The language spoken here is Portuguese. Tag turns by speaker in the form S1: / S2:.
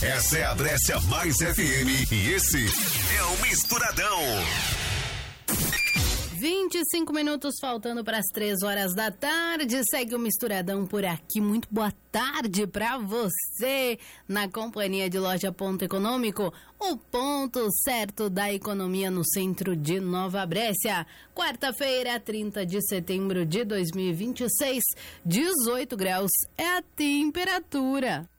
S1: Essa é a Brescia Mais FM e esse é o Misturadão.
S2: 25 minutos faltando para as 3 horas da tarde. Segue o Misturadão por aqui. Muito boa tarde para você na companhia de Loja Ponto Econômico, o ponto certo da economia no centro de Nova Brescia. Quarta-feira, 30 de setembro de 2026, 18 graus é a temperatura.